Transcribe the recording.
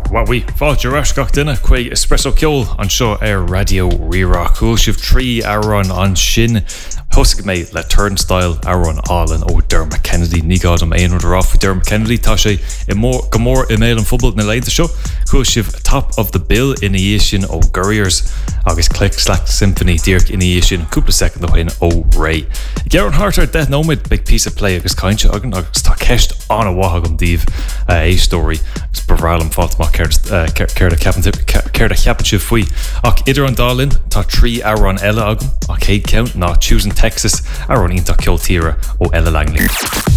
What we fáilte rascach duine chuig espresso ceol an seo radio Rirá cool sibh 3 áran an sin thosig mé le turnstile áran álan ó Dermot Kennedy ní gád am aon rud off Dermot Kennedy tá sé go mór email an fubal na leinte seo cool sibh top of the bill ina sin ó Gurriers agus Click Slack Symphony Dirk ina sin cúpla second ó hin ó Ray Gearan Harter Death Nomad big piece of play agus caiinte agan agus tá ceist an a wahagam díobh a story gus bhrálam fátamach céir a cheapanse faoi ach idir an dálinn tá 3 áran eile agam ach céad count ná Choosing Texas ar an ionta ceoltíre ó Ella Langley.